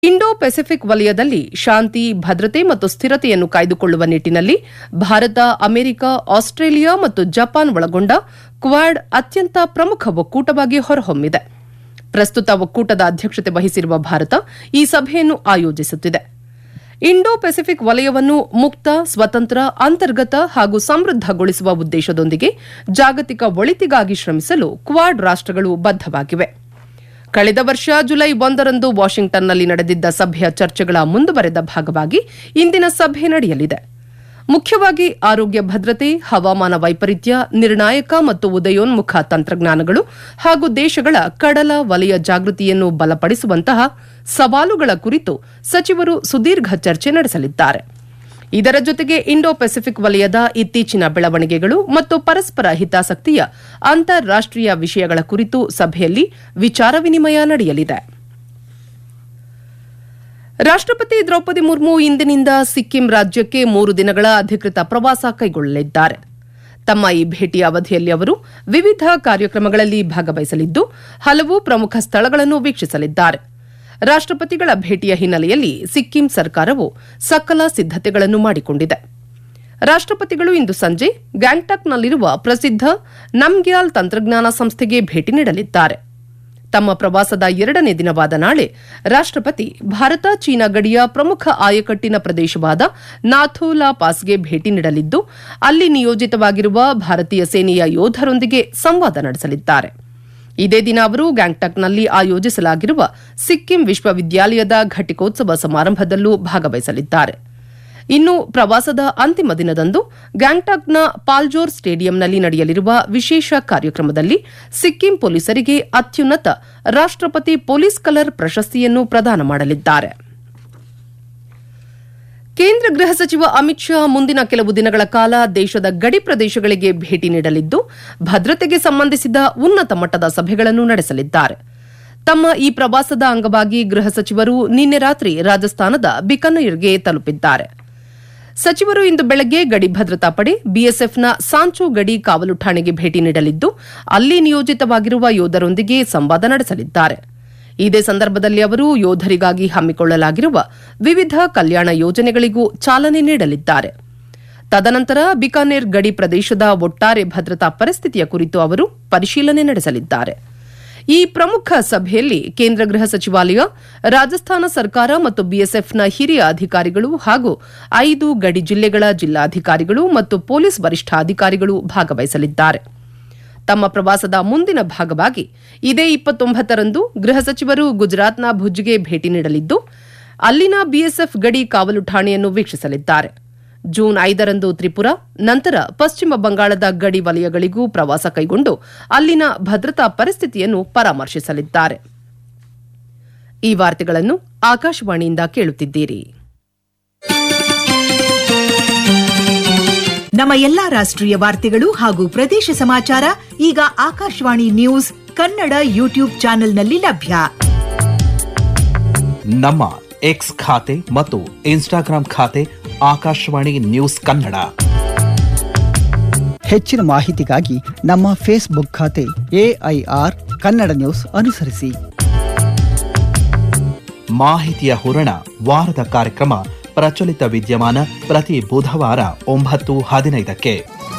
Indo Pacific ವಲಯದಲ್ಲಿ ಶಾಂತಿ ಭದ್ರತೆ ಮತ್ತು ಸ್ಥಿರತೆಯನ್ನು ಕಾಯ್ದುಕೊಳ್ಳುವ ನಿಟ್ಟಿನಲ್ಲಿ ಭಾರತ ಅಮೆರಿಕ ಆಸ್ಟ್ರೇಲಿಯಾ ಮತ್ತು ಜಪಾನ್ ಒಳಗೊಂಡ ಕ್ವಾಡ್ ಅತ್ಯಂತ ಪ್ರಮುಖ ಒಕ್ಕೂಟವಾಗಿ ಹೊರಹೊಮ್ಮಿದೆ. ಪ್ರಸ್ತುತ ಒಕ್ಕೂಟದ ಅಧ್ಯಕ್ಷತೆ ವಹಿಸಿರುವ ಭಾರತ ಈ ಸಭೆಯನ್ನು ಆಯೋಜಿಸುತ್ತಿದೆ. ಇಂಡೋ ಪೆಸಿಫಿಕ್ ವಲಯವನ್ನು ಮುಕ್ತ, ಸ್ವತಂತ್ರ, ಅಂತರ್ಗತ ಹಾಗೂ ಸಮೃದ್ಧಗೊಳಿಸುವ ಉದ್ದೇಶದೊಂದಿಗೆ ಜಾಗತಿಕ ಒಳಿತಿಗಾಗಿ ಶ್ರಮಿಸಲು ಕ್ವಾಡ್ ರಾಷ್ಟಗಳು ಬದ್ದವಾಗಿವೆ. ಕಳೆದ ವರ್ಷ ಜುಲೈ 1ರಂದು ವಾಷಿಂಗ್ಟನ್ನಲ್ಲಿ ನಡೆದಿದ್ದ ಸಭೆಯ ಚರ್ಚೆಗಳ ಮುಂದುವರೆದ ಭಾಗವಾಗಿ ಇಂದಿನ ಸಭೆ ನಡೆಯಲಿದೆ. ಮುಖ್ಯವಾಗಿ ಆರೋಗ್ಯ ಭದ್ರತೆ, ಹವಾಮಾನ ವೈಪರೀತ್ಯ, ನಿರ್ಣಾಯಕ ಮತ್ತು ಉದಯೋನ್ಮುಖ ತಂತ್ರಜ್ಞಾನಗಳು ಹಾಗೂ ದೇಶಗಳ ಕಡಲ ವಲಯ ಜಾಗೃತಿಯನ್ನು ಬಲಪಡಿಸುವಂತಹ ಸವಾಲುಗಳ ಕುರಿತು ಸಚಿವರು ಸುದೀರ್ಘ ಚರ್ಚೆ ನಡೆಸಲಿದ್ದಾರೆ. ಇದರ ಜೊತೆಗೆ ಇಂಡೋ ಪೆಸಿಫಿಕ್ ವಲಯದ ಇತ್ತೀಚಿನ ಬೆಳವಣಿಗೆಗಳು ಮತ್ತು ಪರಸ್ಪರ ಹಿತಾಸಕ್ತಿಯ ಅಂತಾರಾಷ್ಟೀಯ ವಿಷಯಗಳ ಕುರಿತು ಸಭೆಯಲ್ಲಿ ವಿಚಾರ ವಿನಿಮಯ ನಡೆಯಲಿದೆ. ರಾಷ್ಟಪತಿ ದ್ರೌಪದಿ ಮುರ್ಮು ಇಂದಿನಿಂದ ಸಿಕ್ಕಿಂ ರಾಜ್ಯಕ್ಕೆ 3 ದಿನಗಳ ಅಧಿಕೃತ ಪ್ರವಾಸ ಕೈಗೊಳ್ಳಲಿದ್ದಾರೆ. ತಮ್ಮ ಈ ಭೇಟಿಯ ಅವಧಿಯಲ್ಲಿ ಅವರು ವಿವಿಧ ಕಾರ್ಯಕ್ರಮಗಳಲ್ಲಿ ಭಾಗವಹಿಸಲಿದ್ದು ಹಲವು ಪ್ರಮುಖ ಸ್ಥಳಗಳನ್ನು ವೀಕ್ಷಿಸಲಿದ್ದಾರೆ. ರಾಷ್ಟಪತಿಗಳ ಭೇಟಿಯ ಹಿನ್ನೆಲೆಯಲ್ಲಿ ಸಿಕ್ಕಿಂ ಸರ್ಕಾರವು ಸಕಲ ಸಿದ್ದತೆಗಳನ್ನು ಮಾಡಿಕೊಂಡಿದೆ. ರಾಷ್ಟಪತಿಗಳು ಇಂದು ಸಂಜೆ ಗ್ಯಾಂಗ್ಟಾಕ್ನಲ್ಲಿರುವ ಪ್ರಸಿದ್ಧ ನಮ್ಗ್ಯಾಲ್ ತಂತ್ರಜ್ಞಾನ ಸಂಸ್ಥೆಗೆ ಭೇಟಿ ನೀಡಲಿದ್ದಾರೆ. ತಮ್ಮ ಪ್ರವಾಸದ 2ನೇ ದಿನವಾದ ನಾಳೆ ರಾಷ್ಟಪತಿ ಭಾರತ ಚೀನಾ ಗಡಿಯ ಪ್ರಮುಖ ಆಯಕಟ್ಟಿನ ಪ್ರದೇಶವಾದ ನಾಥೂ ಲಾ ಪಾಸ್ಗೆ ಭೇಟಿ ನೀಡಲಿದ್ದು ಅಲ್ಲಿ ನಿಯೋಜಿತವಾಗಿರುವ ಭಾರತೀಯ ಸೇನೆಯ ಯೋಧರೊಂದಿಗೆ ಸಂವಾದ ನಡೆಸಲಿದ್ದಾರೆ. ಇದೇ ದಿನ ಅವರು ಗ್ಯಾಂಗ್ಟಾಕ್ನಲ್ಲಿ ಆಯೋಜಿಸಲಾಗಿರುವ ಸಿಕ್ಕಿಂ ವಿಶ್ವವಿದ್ಯಾಲಯದ ಘಟಿಕೋತ್ಸವ ಸಮಾರಂಭದಲ್ಲೂ ಭಾಗವಹಿಸಲಿದ್ದಾರೆ. ಇನ್ನು ಪ್ರವಾಸದ ಅಂತಿಮ ದಿನದಂದು ಗ್ಯಾಂಗ್ಟಾಕ್ನ ಪಾಲ್ಜೋರ್ ಸ್ಟೇಡಿಯಂನಲ್ಲಿ ನಡೆಯಲಿರುವ ವಿಶೇಷ ಕಾರ್ಯಕ್ರಮದಲ್ಲಿ ಸಿಕ್ಕಿಂ ಪೊಲೀಸರಿಗೆ ಅತ್ಯುನ್ನತ ರಾಷ್ಟಪತಿ ಪೊಲೀಸ್ ಕಲರ್ ಪ್ರಶಸ್ತಿಯನ್ನು ಪ್ರದಾನ ಮಾಡಲಿದ್ದಾರೆ. ಕೇಂದ್ರ ಗೃಹ ಸಚಿವ ಅಮಿತ್ ಶಾ ಮುಂದಿನ ಕೆಲವು ದಿನಗಳ ಕಾಲ ದೇಶದ ಗಡಿ ಪ್ರದೇಶಗಳಿಗೆ ಭೇಟಿ ನೀಡಲಿದ್ದು ಭದ್ರತೆಗೆ ಸಂಬಂಧಿಸಿದ ಉನ್ನತ ಮಟ್ಟದ ಸಭೆಗಳನ್ನು ನಡೆಸಲಿದ್ದಾರೆ. ತಮ್ಮ ಈ ಪ್ರವಾಸದ ಅಂಗವಾಗಿ ಗೃಹ ಸಚಿವರು ನಿನ್ನೆ ರಾತ್ರಿ ರಾಜಸ್ಥಾನದ ಬಿಕನೇರ್ಗೆ ತಲುಪಿದ್ದಾರೆ. ಸಚಿವರು ಇಂದು ಬೆಳಗ್ಗೆ ಗಡಿ ಭದ್ರತಾ ಪಡೆ ಬಿಎಸ್ಎಫ್ನ ಸಾಂಚೋ ಗಡಿ ಕಾವಲು ಠಾಣೆಗೆ ಭೇಟಿ ನೀಡಲಿದ್ದು ಅಲ್ಲಿ ನಿಯೋಜಿತವಾಗಿರುವ ಯೋಧರೊಂದಿಗೆ ಸಂವಾದ ನಡೆಸಲಿದ್ದಾರೆ. ಇದೇ ಸಂದರ್ಭದಲ್ಲಿ ಅವರು ಯೋಧರಿಗಾಗಿ ಹಮ್ಮಿಕೊಳ್ಳಲಾಗಿರುವ ವಿವಿಧ ಕಲ್ಯಾಣ ಯೋಜನೆಗಳಿಗೂ ಚಾಲನೆ ನೀಡಲಿದ್ದಾರೆ. ತದನಂತರ ಬಿಕಾನೇರ್ ಗಡಿ ಪ್ರದೇಶದ ಒಟ್ಟಾರೆ ಭದ್ರತಾ ಪರಿಸ್ಥಿತಿಯ ಕುರಿತು ಅವರು ಪರಿಶೀಲನೆ ನಡೆಸಲಿದ್ದಾರೆ. ಈ ಪ್ರಮುಖ ಸಭೆಯಲ್ಲಿ ಕೇಂದ್ರ ಗೃಹ ಸಚಿವಾಲಯ, ರಾಜಸ್ಥಾನ ಸರ್ಕಾರ ಮತ್ತು ಬಿಎಸ್ಎಫ್ನ ಹಿರಿಯ ಅಧಿಕಾರಿಗಳು ಹಾಗೂ 5 ಗಡಿ ಜಿಲ್ಲೆಗಳ ಜಿಲ್ಲಾಧಿಕಾರಿಗಳು ಮತ್ತು ಪೊಲೀಸ್ ವರಿಷ್ಠಾಧಿಕಾರಿಗಳು ಭಾಗವಹಿಸಲಿದ್ದಾರೆ. ತಮ್ಮ ಪ್ರವಾಸದ ಮುಂದಿನ ಭಾಗವಾಗಿ ಇದೇ 29ರಂದು ಗೃಹ ಸಚಿವರು ಗುಜರಾತ್ನ ಭುಜ್ಗೆ ಭೇಟಿ ನೀಡಲಿದ್ದು ಅಲ್ಲಿನ ಬಿಎಸ್ಎಫ್ ಗಡಿ ಕಾವಲು ಠಾಣೆಯನ್ನು ವೀಕ್ಷಿಸಲಿದ್ದಾರೆ. ಜೂನ್ 5ರಂದು ತ್ರಿಪುರಾ, ನಂತರ ಪಶ್ಚಿಮ ಬಂಗಾಳದ ಗಡಿ ವಲಯಗಳಿಗೂ ಪ್ರವಾಸ ಕೈಗೊಂಡು ಅಲ್ಲಿನ ಭದ್ರತಾ ಪರಿಸ್ಥಿತಿಯನ್ನು ಪರಾಮರ್ಶಿಸಲಿದ್ದಾರೆ. ಈ ವಾರ್ತೆಗಳನ್ನು ಆಕಾಶವಾಣಿಯಿಂದ ಕೇಳುತ್ತಿದ್ದೀರಿ. ನಮ್ಮ ಎಲ್ಲಾ ರಾಷ್ಟ್ರೀಯ ವಾರ್ತೆಗಳು ಹಾಗೂ ಪ್ರದೇಶ ಸಮಾಚಾರ ಈಗ ಆಕಾಶವಾಣಿ ನ್ಯೂಸ್ ಕನ್ನಡ ಯೂಟ್ಯೂಬ್ ಚಾನೆಲ್ನಲ್ಲಿ ಲಭ್ಯ. ನಮ್ಮ ಎಕ್ಸ್ ಖಾತೆ ಮತ್ತು ಇನ್ಸ್ಟಾಗ್ರಾಂ ಖಾತೆ ಆಕಾಶವಾಣಿ ನ್ಯೂಸ್ ಕನ್ನಡ. ಹೆಚ್ಚಿನ ಮಾಹಿತಿಗಾಗಿ ನಮ್ಮ ಫೇಸ್ಬುಕ್ ಖಾತೆ ಎಐಆರ್ ಕನ್ನಡ ನ್ಯೂಸ್ ಅನುಸರಿಸಿ. ಮಾಹಿತಿಯ ಹೂರಣ ವಾರದ ಕಾರ್ಯಕ್ರಮ ಪ್ರಚಲಿತ ವಿದ್ಯಮಾನ ಪ್ರತಿ ಬುಧವಾರ 9:15ಕ್ಕೆ.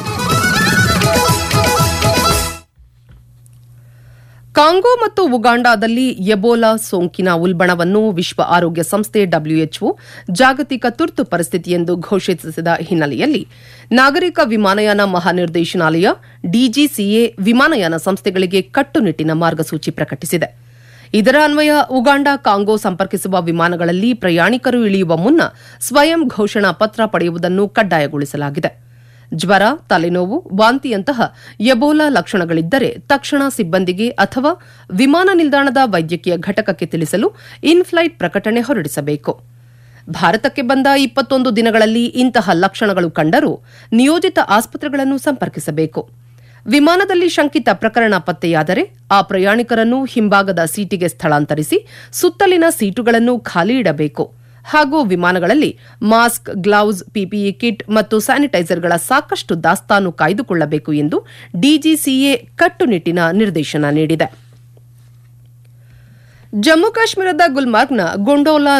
ಕಾಂಗೋ ಮತ್ತು ಉಗಾಂಡಾದಲ್ಲಿ ಎಬೋಲಾ ಸೋಂಕಿನ ಉಲ್ಬಣವನ್ನು ವಿಶ್ವ ಆರೋಗ್ಯ ಸಂಸ್ಥೆ ಡಬ್ಲ್ಯೂಎಚ್ಒ ಜಾಗತಿಕ ತುರ್ತು ಪರಿಸ್ಥಿತಿ ಎಂದು ಘೋಷಿಸಿದ ಹಿನ್ನೆಲೆಯಲ್ಲಿ ನಾಗರಿಕ ವಿಮಾನಯಾನ ಮಹಾನಿರ್ದೇಶನಾಲಯ ಡಿಜಿಸಿಎ ವಿಮಾನಯಾನ ಸಂಸ್ಥೆಗಳಿಗೆ ಕಟ್ಟುನಿಟ್ಟಿನ ಮಾರ್ಗಸೂಚಿ ಪ್ರಕಟಿಸಿದೆ. ಇದರ ಅನ್ವಯ ಉಗಾಂಡ ಕಾಂಗೋ ಸಂಪರ್ಕಿಸುವ ವಿಮಾನಗಳಲ್ಲಿ ಪ್ರಯಾಣಿಕರು ಇಳಿಯುವ ಮುನ್ನ ಸ್ವಯಂ ಘೋಷಣಾ ಪತ್ರ ಪಡೆಯುವುದನ್ನು ಕಡ್ಡಾಯಗೊಳಿಸಲಾಗಿದೆ. ಜ್ವರ, ತಲೆನೋವು, ವಾಂತಿಯಂತಹ ಎಬೋಲಾ ಲಕ್ಷಣಗಳಿದ್ದರೆ ತಕ್ಷಣ ಸಿಬ್ಬಂದಿಗೆ ಅಥವಾ ವಿಮಾನ ನಿಲ್ದಾಣದ ವೈದ್ಯಕೀಯ ಘಟಕಕ್ಕೆ ತಿಳಿಸಲು ಇನ್ಫ್ಲೈಟ್ ಪ್ರಕಟಣೆ ಹೊರಡಿಸಬೇಕು. ಭಾರತಕ್ಕೆ ಬಂದ 21 ದಿನಗಳಲ್ಲಿ ಇಂತಹ ಲಕ್ಷಣಗಳು ಕಂಡರೂ ನಿಯೋಜಿತ ಆಸ್ಪತ್ರೆಗಳನ್ನು ಸಂಪರ್ಕಿಸಬೇಕು. ವಿಮಾನದಲ್ಲಿ ಶಂಕಿತ ಪ್ರಕರಣ ಪತ್ತೆಯಾದರೆ ಆ ಪ್ರಯಾಣಿಕರನ್ನು ಹಿಂಭಾಗದ ಸೀಟಿಗೆ ಸ್ಥಳಾಂತರಿಸಿ ಸುತ್ತಲಿನ ಸೀಟುಗಳನ್ನು ಖಾಲಿ ಇಡಬೇಕು ಹಾಗೂ ವಿಮಾನಗಳಲ್ಲಿ ಮಾಸ್ಕ್, ಗ್ಲೌಸ್, ಪಿಪಿಇ ಕಿಟ್ ಮತ್ತು ಸ್ಯಾನಿಟೈಸರ್ಗಳ ಸಾಕಷ್ಟು ದಾಸ್ತಾನು ಕಾಯ್ದುಕೊಳ್ಳಬೇಕು ಎಂದು ಡಿಜಿಸಿಎ ಕಟ್ಟುನಿಟ್ಟಿನ ನಿರ್ದೇಶನ ನೀಡಿದೆ. ಜಮ್ಮು ಕಾಶ್ಮೀರದ ಗುಲ್ಮಾರ್ಗ್ನ ಗೊಂಡೋಲಾ